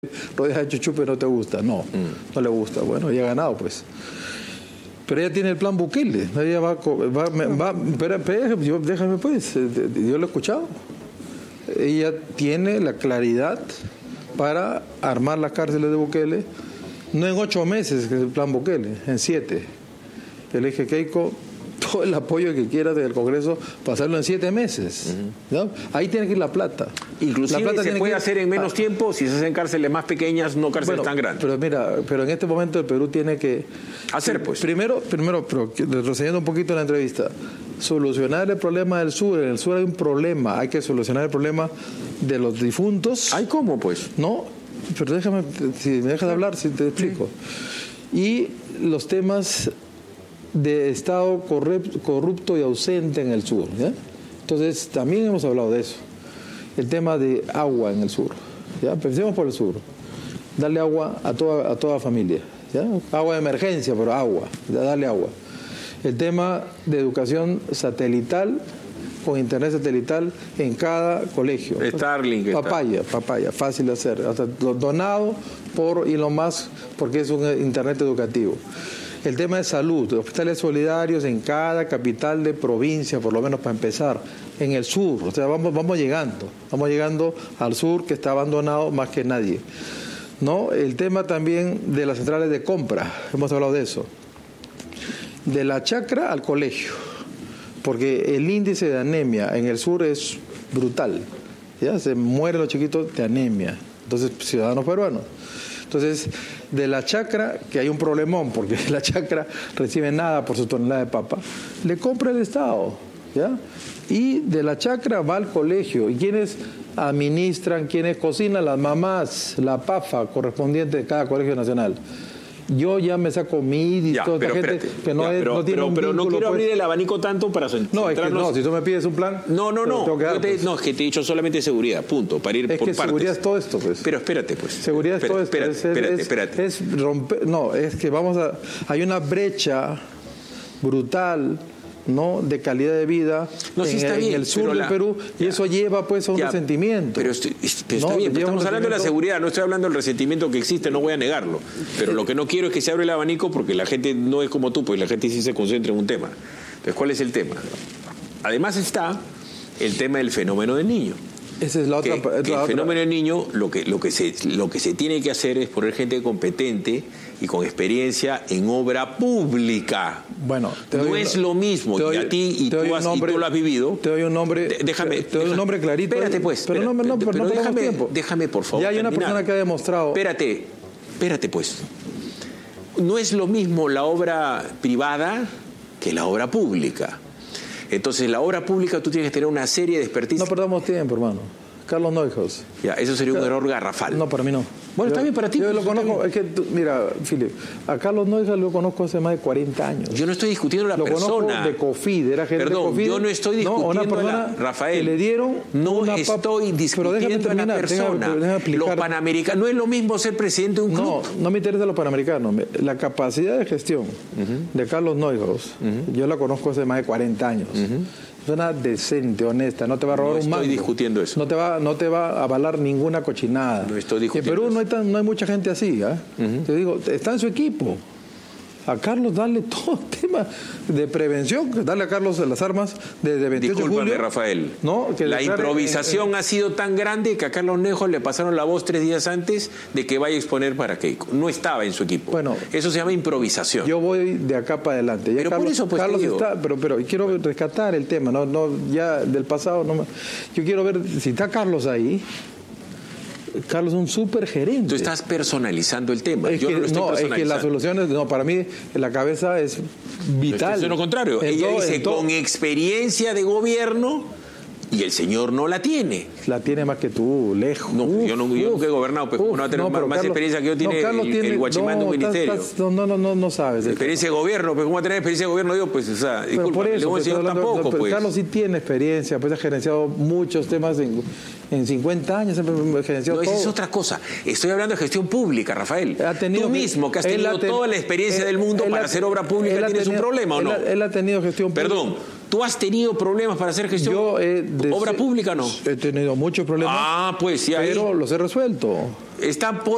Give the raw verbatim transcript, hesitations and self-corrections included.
rodeada de chuchupe no te gusta. No, mm. no le gusta. Bueno, ya ha ganado, pues. Pero ella tiene el plan Bukele. Ella va, va, va, va pero, yo, déjame pues, yo lo he escuchado. Ella tiene la claridad para armar las cárceles de Bukele, no en ocho meses, que es el plan Bukele, en siete. Yo le dije, Keiko, todo el apoyo que quieras del Congreso, pasarlo en siete meses. Uh-huh. ¿No? Ahí tiene que ir la plata. Inclusive la plata se puede que... hacer en menos ah. tiempo si se hacen cárceles más pequeñas, no cárceles bueno, tan grandes. Pero mira, pero en este momento el Perú tiene que... Hacer, pues. Primero, primero pero retrocediendo un poquito la entrevista, solucionar el problema del sur. En el sur hay un problema, hay que solucionar el problema de los difuntos. ¿Ay, cómo, pues? No, pero déjame, si me dejas de hablar, si te explico. Sí. Y los temas de Estado corrupto y ausente en el sur, ¿ya? Entonces, también hemos hablado de eso. El tema de agua en el sur, ¿ya? Pensemos por el sur. Darle agua a toda, a toda familia, ¿ya? Agua de emergencia, pero agua, ¿ya? Darle agua. El tema de educación satelital, con internet satelital en cada colegio. Starlink. Papaya, papaya, fácil de hacer. Hasta donado por Elon Musk, porque es un internet educativo. El tema de salud, hospitales solidarios en cada capital de provincia, por lo menos para empezar, en el sur. O sea, vamos, vamos llegando, vamos llegando al sur, que está abandonado más que nadie. ¿No? El tema también de las centrales de compra, hemos hablado de eso. De la chacra al colegio, porque el índice de anemia en el sur es brutal. ¿Ya? Se mueren los chiquitos de anemia. Entonces, ciudadanos peruanos. Entonces, de la chacra, que hay un problemón, porque la chacra recibe nada por su tonelada de papa, le compra el Estado, ¿ya? Y de la chacra va al colegio. ¿Y quiénes administran, quiénes cocinan? Las mamás, la PAFA correspondiente de cada colegio nacional. Yo ya me saco mi y ya, toda pero esta espérate, gente que no, ya, es, pero, no tiene pero, un pero vínculo, no quiero pues. abrir el abanico tanto para centrarnos. No, es que no, si tú me pides un plan... No, no, no, dar, yo te, pues. no, es que te he dicho solamente seguridad, punto, para ir es por que partes. Seguridad es todo esto, pues. Pero espérate, pues. Seguridad es todo esto. Espérate, es, espérate, es, espérate. Es romper... No, es que vamos a... Hay una brecha brutal, ¿no?, de calidad de vida no, sí en, está en bien, el sur del la, Perú, y ya, eso lleva pues a un ya, resentimiento. Pero, estoy, pero está no, bien, pero estamos hablando de la seguridad, no estoy hablando del resentimiento que existe, no voy a negarlo. Pero lo que no quiero es que se abra el abanico porque la gente no es como tú, pues la gente sí se concentra en un tema. Entonces, ¿cuál es el tema? Además está el tema del fenómeno del niño. Esa es la otra. Que, la que otra. El fenómeno del niño, lo que, lo, que se, lo que se tiene que hacer es poner gente competente y con experiencia en obra pública. Bueno, no doy, es lo mismo, doy, y a ti, y tú, has, nombre, y tú lo has vivido. Te doy un nombre, de, déjame, te, te doy déjame, un nombre clarito. Espérate, pues. Pero espérate, no, no, pero no déjame, tiempo. déjame, por favor. Ya hay terminar. una persona que ha demostrado. Espérate, espérate, pues. No es lo mismo la obra privada que la obra pública. Entonces, la obra pública tú tienes que tener una serie de expertise. No perdamos tiempo, hermano. Carlos Neuhaus. Ya, eso sería un error garrafal. No, para mí no. Bueno, yo, está bien para ti. Yo lo conozco, es que, tú, mira, Philip, a Carlos Neuhaus lo conozco hace más de cuarenta años. Yo no estoy discutiendo la lo persona. Lo conozco de COFID, era gente Perdón, de COFID. yo no estoy discutiendo no, una persona la, Rafael, que le dieron no una estoy discutiendo pero déjame terminar, a la persona. Déjame, déjame Los panamericanos, no es lo mismo ser presidente de un club. No, no me interesa los panamericanos. La capacidad de gestión uh-huh. de Carlos Neuhaus, uh-huh. yo la conozco hace más de cuarenta años. Uh-huh. Es una decente, honesta, no te va a robar no un mango. No estoy discutiendo eso. No te va, no te va a avalar ninguna cochinada. No estoy discutiendo En Perú eso. no hay, tan, no hay mucha gente así, ¿eh? Uh-huh. Te digo, está en su equipo. A Carlos darle todo el tema de prevención, darle a Carlos las armas desde veintiocho de julio. Discúlpame, Rafael. ¿No? Que la declare, improvisación eh, eh, ha sido tan grande que a Carlos Neuhaus le pasaron la voz tres días antes de que vaya a exponer para Keiko. No estaba en su equipo. Bueno, eso se llama improvisación. Yo voy de acá para adelante. Ya pero Carlos, por eso, pues, Carlos te digo. está, pero, pero quiero rescatar el tema, no, no, ya del pasado. No, yo quiero ver si está Carlos ahí. Carlos es un súper gerente. Tú estás personalizando el tema. Es Yo que, no lo estoy no, personalizando. Es que las soluciones, no, para mí la cabeza es vital. Es lo contrario. En Ella todo, dice todo, con experiencia de gobierno y el señor no la tiene. La tiene más que tú, lejos. No, uf, yo, no, yo nunca he gobernado, pero uf, no va a tener no, más, más Carlos, experiencia que yo tiene, no, el, tiene el guachimán de un ministerio. Estás, no, no, no, no sabes. Experiencia de gobierno, pero ¿cómo va a tener experiencia de gobierno? Digo, pues, o sea, disculpa, por eso, el señor hablando, tampoco, pero pues. Carlos sí tiene experiencia, pues ha gerenciado muchos temas en, en cincuenta años, ha gerenciado no, todo. esa es otra cosa. Estoy hablando de gestión pública, Rafael. Ha tenido, Tú mismo, que has tenido ten, toda la experiencia él, del mundo para ha, hacer obra pública, ¿tienes tenido, un problema o no? Él, él ha tenido gestión pública. Perdón, ¿tú has tenido problemas para hacer gestión? Yo, eh, de, ¿Obra pública no? He tenido muchos problemas. Ah, pues sí. Pero ahí. los he resuelto. Están por